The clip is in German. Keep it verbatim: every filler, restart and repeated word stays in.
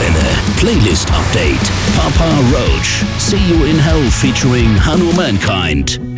Dauerwelle. Playlist Update. Papa Roach. See You in Hell featuring Hanu Mankind.